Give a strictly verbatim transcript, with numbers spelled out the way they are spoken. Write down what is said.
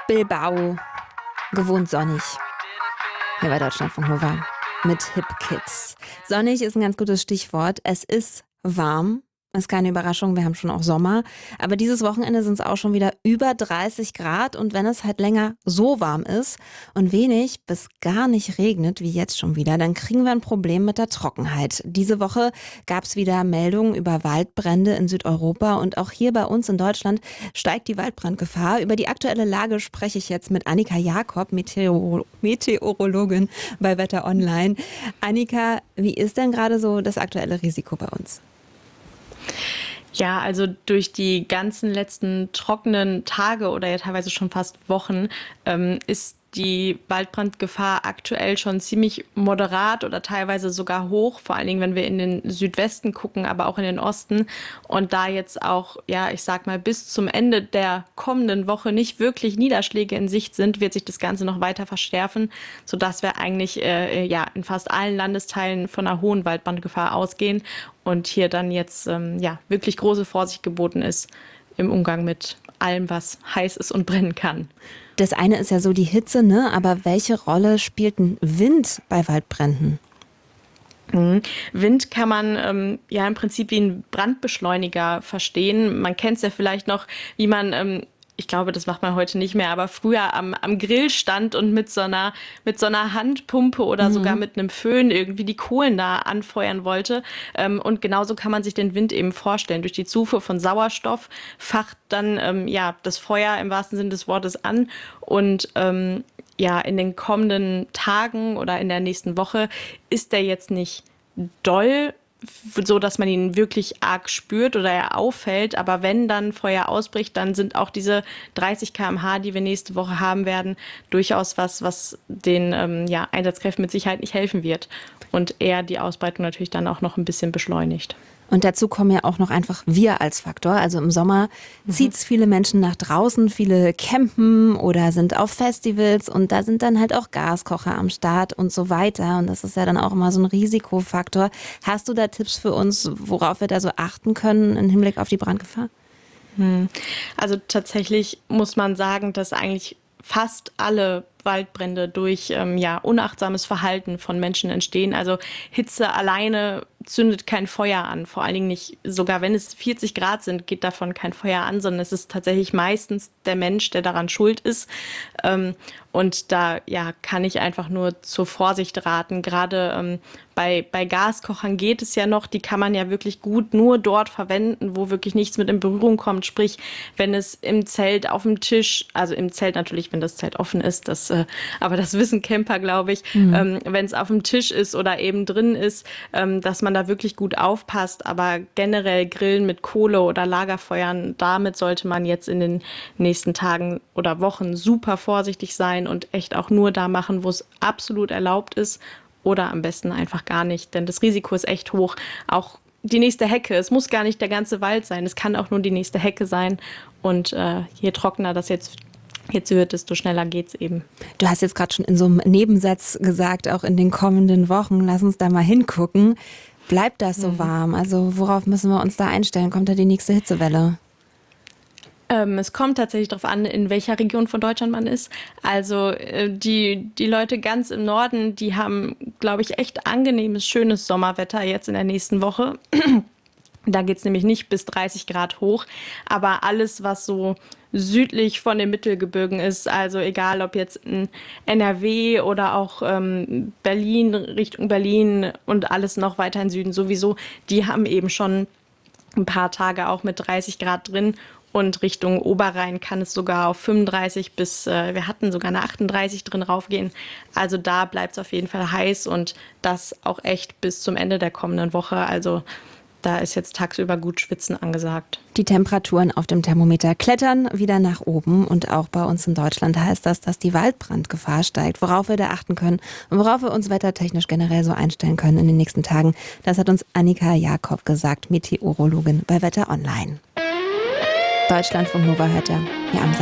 Bilbao, gewohnt sonnig. Hier bei Deutschlandfunk Nova mit Hip Kids. Sonnig ist ein ganz gutes Stichwort. Es ist warm. Ist keine Überraschung, wir haben schon auch Sommer. Aber dieses Wochenende sind es auch schon wieder über dreißig Grad. Und wenn es halt länger so warm ist und wenig bis gar nicht regnet, wie jetzt schon wieder, dann kriegen wir ein Problem mit der Trockenheit. Diese Woche gab es wieder Meldungen über Waldbrände in Südeuropa. Und auch hier bei uns in Deutschland steigt die Waldbrandgefahr. Über die aktuelle Lage spreche ich jetzt mit Annika Jakob, Meteor- Meteorologin bei Wetter Online. Annika, wie ist denn gerade so das aktuelle Risiko bei uns? Ja, also durch die ganzen letzten trockenen Tage oder ja teilweise schon fast Wochen ähm, ist die Waldbrandgefahr aktuell schon ziemlich moderat oder teilweise sogar hoch, vor allen Dingen, wenn wir in den Südwesten gucken, aber auch in den Osten. Und da jetzt auch, ja, ich sag mal, bis zum Ende der kommenden Woche nicht wirklich Niederschläge in Sicht sind, wird sich das Ganze noch weiter verschärfen, sodass wir eigentlich äh, ja, in fast allen Landesteilen von einer hohen Waldbrandgefahr ausgehen und hier dann jetzt ähm, ja, wirklich große Vorsicht geboten ist im Umgang mit allem, was heiß ist und brennen kann. Das eine ist ja so die Hitze, ne? Aber welche Rolle spielt ein Wind bei Waldbränden? Mhm. Wind kann man ähm, ja im Prinzip wie ein Brandbeschleuniger verstehen. Man kennt es ja vielleicht noch, wie man, ähm, ich glaube, das macht man heute nicht mehr, aber früher am, am Grill stand und mit so einer, mit so einer Handpumpe oder mhm. sogar mit einem Föhn irgendwie die Kohlen da anfeuern wollte. Ähm, und genauso kann man sich den Wind eben vorstellen. Durch die Zufuhr von Sauerstoff facht dann ähm, ja, das Feuer im wahrsten Sinne des Wortes an. Und ähm, ja, in den kommenden Tagen oder in der nächsten Woche ist der jetzt nicht doll, so dass man ihn wirklich arg spürt oder er auffällt. Aber wenn dann Feuer ausbricht, dann sind auch diese dreißig Kilometer pro Stunde, die wir nächste Woche haben werden, durchaus was, was den ähm, ja, Einsatzkräften mit Sicherheit nicht helfen wird. Und eher die Ausbreitung natürlich dann auch noch ein bisschen beschleunigt. Und dazu kommen ja auch noch einfach wir als Faktor. Also im Sommer mhm. zieht es viele Menschen nach draußen, viele campen oder sind auf Festivals und da sind dann halt auch Gaskocher am Start und so weiter. Und das ist ja dann auch immer so ein Risikofaktor. Hast du da Tipps für uns, worauf wir da so achten können im Hinblick auf die Brandgefahr? Also tatsächlich muss man sagen, dass eigentlich fast alle Waldbrände durch ähm, ja, unachtsames Verhalten von Menschen entstehen. Also Hitze alleine zündet kein Feuer an. Vor allen Dingen nicht, sogar wenn es vierzig Grad sind, geht davon kein Feuer an, sondern es ist tatsächlich meistens der Mensch, der daran schuld ist. Ähm, und da ja, kann ich einfach nur zur Vorsicht raten. Gerade ähm, bei, bei Gaskochern geht es ja noch, die kann man ja wirklich gut nur dort verwenden, wo wirklich nichts mit in Berührung kommt. Sprich, wenn es im Zelt, auf dem Tisch, also im Zelt natürlich, wenn das Zelt offen ist, das äh, aber das wissen Camper, glaube ich, mhm. ähm, wenn es auf dem Tisch ist oder eben drin ist, ähm, dass man da wirklich gut aufpasst. Aber generell Grillen mit Kohle oder Lagerfeuern, damit sollte man jetzt in den nächsten Tagen oder Wochen super vorsichtig sein und echt auch nur da machen, wo es absolut erlaubt ist oder am besten einfach gar nicht. Denn das Risiko ist echt hoch. Auch die nächste Hecke, es muss gar nicht der ganze Wald sein, es kann auch nur die nächste Hecke sein. Und äh, je trockener das jetzt Jetzt wird, desto schneller geht's eben. Du hast jetzt gerade schon in so einem Nebensatz gesagt, auch in den kommenden Wochen, lass uns da mal hingucken. Bleibt das so mhm. warm? Also worauf müssen wir uns da einstellen? Kommt da die nächste Hitzewelle? Ähm, es kommt tatsächlich darauf an, in welcher Region von Deutschland man ist. Also äh, die, die Leute ganz im Norden, die haben, glaube ich, echt angenehmes, schönes Sommerwetter jetzt in der nächsten Woche. Da geht es nämlich nicht bis dreißig Grad hoch, aber alles, was so südlich von den Mittelgebirgen ist, also egal ob jetzt in N R W oder auch ähm, Berlin, Richtung Berlin und alles noch weiter in Süden sowieso, die haben eben schon ein paar Tage auch mit dreißig Grad drin. Und Richtung Oberrhein kann es sogar auf fünfunddreißig bis, äh, wir hatten sogar eine achtunddreißig drin raufgehen. Also da bleibt es auf jeden Fall heiß und das auch echt bis zum Ende der kommenden Woche. Also da ist jetzt tagsüber gut Schwitzen angesagt. Die Temperaturen auf dem Thermometer klettern wieder nach oben und auch bei uns in Deutschland heißt das, dass die Waldbrandgefahr steigt. Worauf wir da achten können und worauf wir uns wettertechnisch generell so einstellen können in den nächsten Tagen, das hat uns Annika Jakob gesagt, Meteorologin bei Wetter Online. Deutschlandfunk Nova hört er hier am